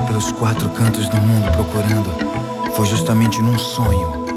pelos quatro cantos do mundo procurando. Foi justamente num sonho